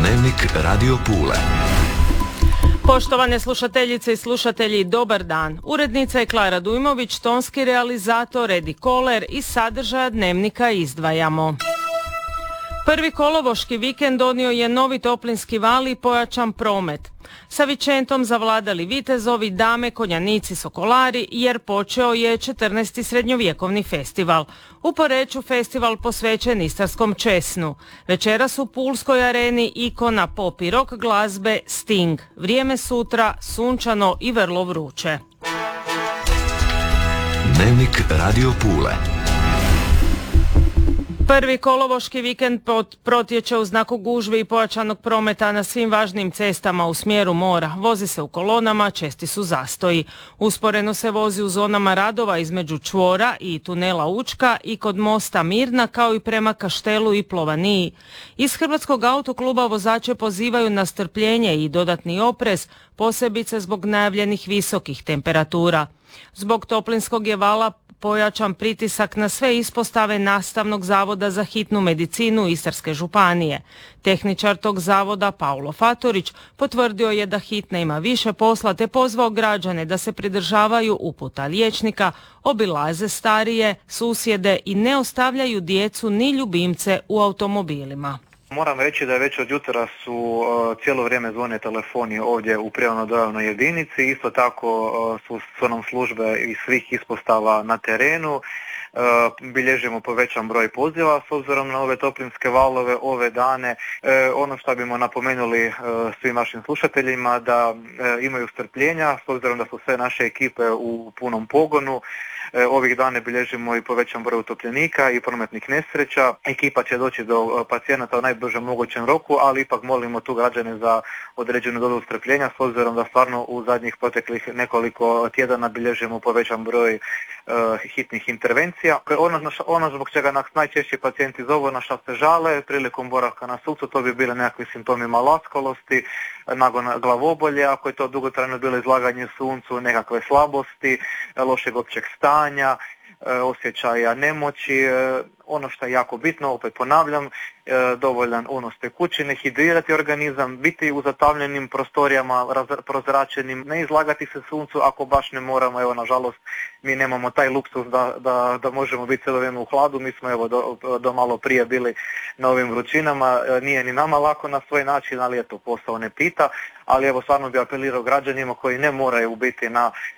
Dnevnik Radio Pule. Poštovane slušateljice i slušatelji, dobar dan. Urednica je Klara Dujmović, tonski realizator Edi Koler i sadržaja Dnevnika izdvajamo. Prvi kolovoški vikend donio je novi toplinski val i pojačan promet. Sa vičentom zavladali vitezovi, dame, konjanici, sokolari, jer počeo je 14. srednjovjekovni festival. U Poreču festival posvećen istarskom česnu. Večeras u Pulskoj areni ikona pop i rock glazbe Sting. Vrijeme sutra sunčano i vrlo vruće. Dnevnik Radio Pule. Prvi kolovoški vikend protječe u znaku gužvi i pojačanog prometa na svim važnim cestama u smjeru mora. Vozi se u kolonama, česti su zastoji. Usporeno se vozi u zonama radova između čvora i tunela Učka i kod mosta Mirna, kao i prema Kaštelu i Plovaniji. Iz Hrvatskog autokluba vozače pozivaju na strpljenje i dodatni oprez, posebice zbog najavljenih visokih temperatura. Zbog toplinskog je vala pojačan pritisak na sve ispostave Nastavnog zavoda za hitnu medicinu Istarske županije. Tehničar tog zavoda, Paulo Fatorić, potvrdio je da hitna ima više posla te pozvao građane da se pridržavaju uputa liječnika, obilaze starije, susjede i ne ostavljaju djecu ni ljubimce u automobilima. Moram reći da je već od jutra su cijelo vrijeme zvone telefoni ovdje u prijavno-dojavnoj jedinici. Isto tako su nam službe iz svih ispostava na terenu. Bilježimo povećan broj poziva s obzirom na ove toplinske valove ove dane. Ono što bimo napomenuli svim našim slušateljima da imaju strpljenja s obzirom da su sve naše ekipe u punom pogonu. Ovih dana bilježimo i povećan broj utopljenika i prometnih nesreća. Ekipa će doći do pacijenata u najbržem mogućem roku, ali ipak molimo tu građane za određenu dozu strpljenja s obzirom da stvarno u zadnjih proteklih nekoliko tjedana bilježimo povećan broj hitnih intervencija. Ono zbog čega nas najčešće pacijenti zovu, na šta se žale prilikom boravka na sudcu, to bi bile nekakvi simptomi malaskalosti, nagon glavobolje, ako je to dugotrajno bilo izlaganje suncu, nekakve slabosti, lošeg općeg stanja, osjećaja nemoći. Ono što je jako bitno, opet ponavljam, dovoljan unos tekućine, hidrirati organizam, biti u zatavljenim prostorijama, prozračenim, ne izlagati se suncu ako baš ne moramo. Evo, nažalost, mi nemamo taj luksus da možemo biti cijelo vrijeme u hladu. Mi smo evo do malo prije bili na ovim vrućinama. Nije ni nama lako na svoj način, ali eto, posao ne pita. Ali evo, stvarno bi apelirao građanima koji ne moraju biti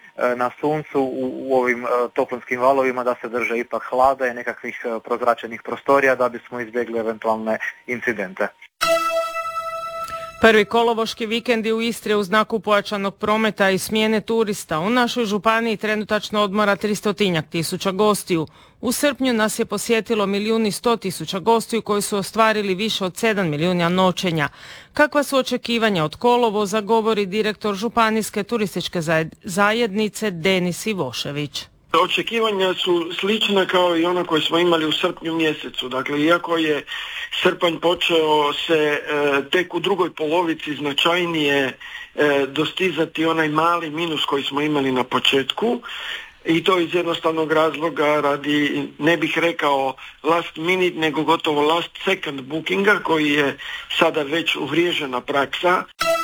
na suncu u ovim toplinskim valovima da se drže ipak hlada i nekakvih prozračenih prostorija da bismo izbjegli eventualne incidente. Prvi kolovoški vikendi u Istri u znaku pojačanog prometa i smjene turista. U našoj županiji trenutačno odmora 300.000 gostiju. U srpnju nas je posjetilo 1.100.000 gostiju koji su ostvarili više od 7 milijuna noćenja. Kakva su očekivanja od kolovoza, govori direktor Županijske turističke zajednice Denis Ivošević. Očekivanja su slična kao i ona koje smo imali u srpnju mjesecu. Dakle, iako je srpanj počeo se tek u drugoj polovici značajnije dostizati onaj mali minus koji smo imali na početku, i to iz jednostavnog razloga radi, ne bih rekao last minute, nego gotovo last second bookinga koji je sada već uvriježena praksa.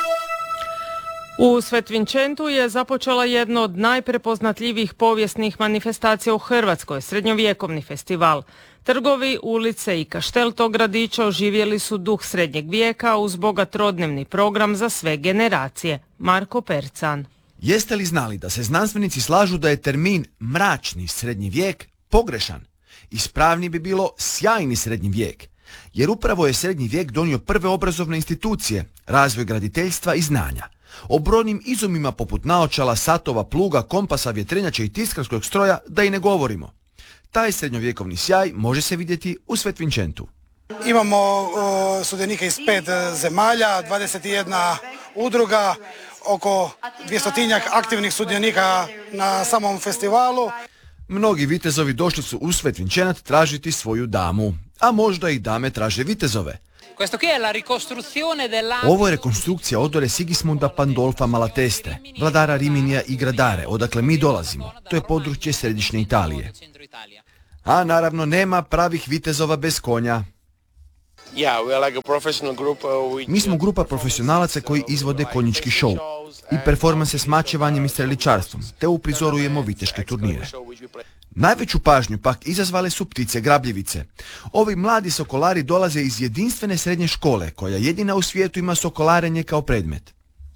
U Svetvinčentu je započela jedno od najprepoznatljivijih povijesnih manifestacija u Hrvatskoj, srednjovjekovni festival. Trgovi, ulice i kaštel tog gradića oživjeli su duh srednjeg vijeka uz bogat trodnevni program za sve generacije. Marko Percan. Jeste li znali da se znanstvenici slažu da je termin mračni srednji vijek pogrešan? Ispravniji bi bilo sjajni srednji vijek, jer upravo je srednji vijek donio prve obrazovne institucije, razvoj graditeljstva i znanja. O brojnim izumima poput naočala, satova, pluga, kompasa, vjetrenjača i tiskarskog stroja da i ne govorimo. Taj srednjovjekovni sjaj može se vidjeti u Svetvinčentu. Imamo sudionike iz 5 zemalja, 21 udruga, oko 200 aktivnih sudionika na samom festivalu. Mnogi vitezovi došli su u Svetvinčenat tražiti svoju damu, a možda i dame traže vitezove. Ovo je rekonstrukcija odore Sigismunda Pandolfa Malateste, vladara Riminija i Gradare, odakle mi dolazimo. To je područje središnje Italije. A naravno nema pravih vitezova bez konja. Mi smo grupa profesionalaca koji izvode konjički šou i performanse s mačevanjem i streličarstvom, te uprizorujemo viteške turnire. Najveću pažnju pak izazvale su ptice grabljivice. Ovi mladi sokolari dolaze iz jedinstvene srednje škole, koja jedina u svijetu ima sokolarenje kao predmet.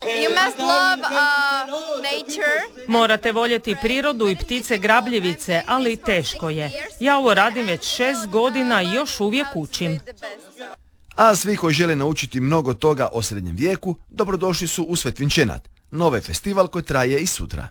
Morate voljeti prirodu i ptice grabljivice, ali teško je. Ja ovo radim već 6 godina i još uvijek učim. A svi koji žele naučiti mnogo toga o srednjem vijeku, dobrodošli su u Svetvinčenat, novi festival koji traje i sutra.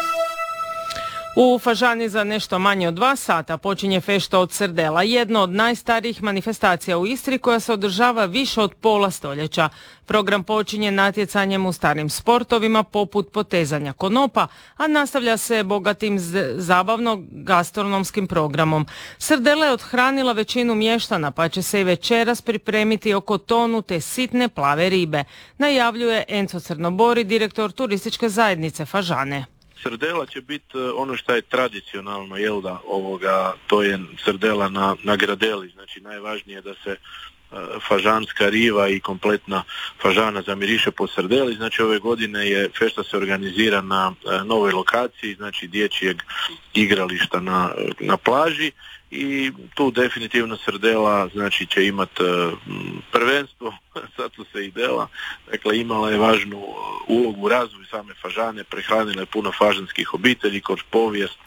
U Fažani za nešto manje od 2 sata počinje fešta od srdela, jedno od najstarijih manifestacija u Istri koja se održava više od pola stoljeća. Program počinje natjecanjem u starim sportovima poput potezanja konopa, a nastavlja se bogatim zabavno-gastronomskim programom. Srdela je othranila većinu mještana, pa će se i večeras pripremiti oko tonu te sitne plave ribe, najavljuje Enzo Crnobori, direktor turističke zajednice Fažane. Srdela će biti ono što je tradicionalno, to je srdela na gradeli, znači najvažnije je da se fažanska riva i kompletna Fažana zamiriše po srdeli, znači ove godine fešta se organizira na novoj lokaciji, znači dječjeg igrališta na plaži i tu definitivno srdela znači će imati prvenstvo, zato se i dela, dakle imala je važnu ulogu u razvoju same Fažane, prehranila je puno fažanskih obitelji kroz povijest.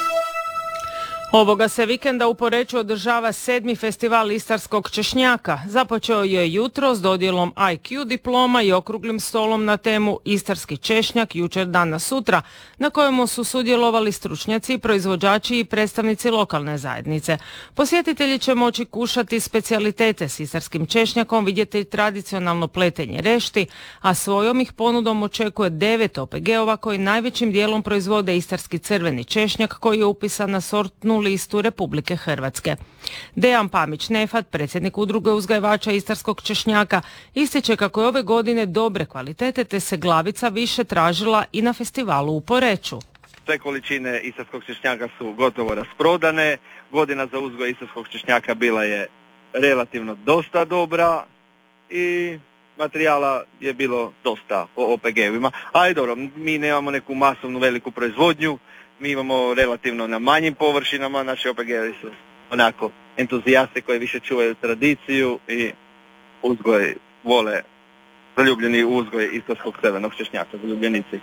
Ovoga se vikenda u Poreču održava 7. festival istarskog češnjaka. Započeo je jutro s dodjelom IQ diploma i okruglim stolom na temu Istarski češnjak jučer danas sutra, na kojemu su sudjelovali stručnjaci, proizvođači i predstavnici lokalne zajednice. Posjetitelji će moći kušati specijalitete s istarskim češnjakom, vidjeti tradicionalno pletenje rešti, a svojom ih ponudom očekuje 9 OPG-ova koji najvećim dijelom proizvode istarski crveni češnjak koji je upisan na sortnu listu Republike Hrvatske. Dejan Pamić-Nefat, predsjednik udruge uzgajivača istarskog češnjaka, ističe kako je ove godine dobre kvalitete te se glavica više tražila i na festivalu u Poreču. Sve količine istarskog češnjaka su gotovo rasprodane. Godina za uzgoj istarskog češnjaka bila je relativno dosta dobra i materijala je bilo dosta po OPG-ovima. Ali dobro, mi nemamo neku masovnu veliku proizvodnju, mi imamo relativno na manjim površinama, naši OPG-ovi su onako entuzijasti koji više čuvaju tradiciju i uzgoj vole, zaljubljeni uzgoj istarskog crvenog češnjaka, zaljubljenici.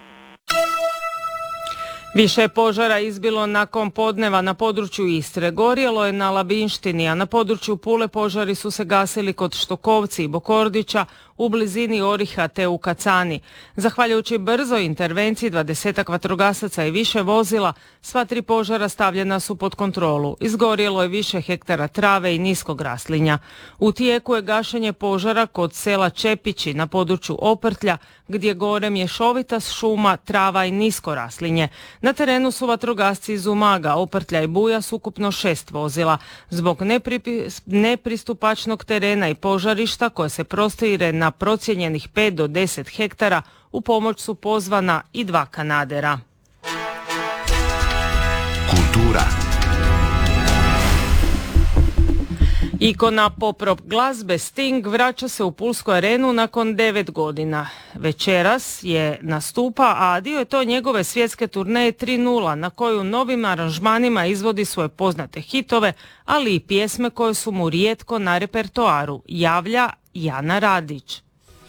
Više je požara izbilo nakon podneva na području Istre. Gorjelo je na Labinštini, a na području Pule požari su se gasili kod Štokovci i Bokordića, u blizini Oriha te u Kacani. Zahvaljujući brzoj intervenciji 20 vatrogasaca i više vozila, sva 3 požara stavljena su pod kontrolu. Izgorjelo je više hektara trave i niskog raslinja. U tijeku je gašenje požara kod sela Čepići na području Oprtlja, gdje gore mješovita šuma, trava i nisko raslinje. Na terenu su vatrogasci iz Umaga, Oprtlja i Buja s ukupno 6 vozila. Zbog nepristupačnog terena i požarišta koje se prostire na procijenjenih 5 do 10 hektara, u pomoć su pozvana i 2 kanadera. Kultura. Ikona pop-rock glazbe Sting vraća se u Pulsku arenu nakon 9 godina. Večeras je nastupa, a dio je to njegove svjetske turneje 3.0 na koju novim aranžmanima izvodi svoje poznate hitove, ali i pjesme koje su mu rijetko na repertoaru, javlja Jana Radić.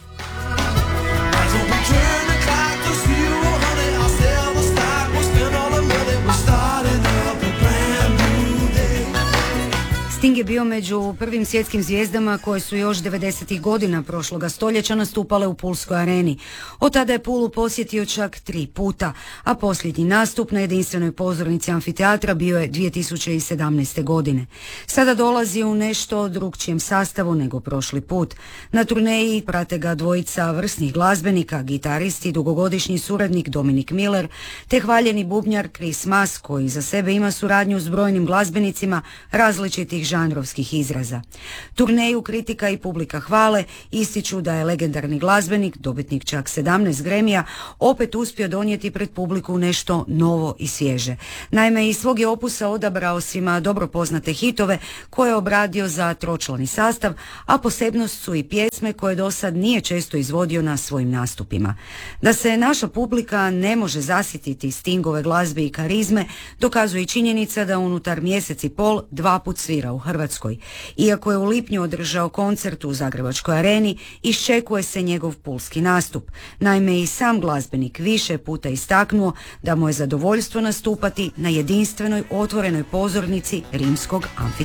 Sting je bio među prvim svjetskim zvijezdama koje su još 90. godina prošloga stoljeća nastupale u Pulskoj areni. Od tada je Pulu posjetio čak 3 puta, a posljednji nastup na jedinstvenoj pozornici amfiteatra bio je 2017. godine. Sada dolazi u nešto drukčijem sastavu nego prošli put. Na turneji prate ga dvojica vrsnih glazbenika, gitarist i dugogodišnji suradnik Dominik Miller, te hvaljeni bubnjar Chris Mas, koji za sebe ima suradnju s brojnim glazbenicima različitih žanrova žanrovskih izraza. Turneju kritika i publika hvale, ističu da je legendarni glazbenik, dobitnik čak 17 Gramija, opet uspio donijeti pred publiku nešto novo i svježe. Naime, iz svog je opusa odabrao svima dobro poznate hitove koje je obradio za tročlani sastav, a posebnost su i pjesme koje do sad nije često izvodio na svojim nastupima. Da se naša publika ne može zasititi Stingove glazbe i karizme, dokazuje i činjenica da unutar mjesec i pol 2 put svira u Hrvatskoj. Iako je u lipnju održao koncert u Zagrebačkoj areni, iščekuje se njegov pulski nastup. Naime, i sam glazbenik više puta istaknuo da mu je zadovoljstvo nastupati na jedinstvenoj otvorenoj pozornici Rimskog amfiteatra.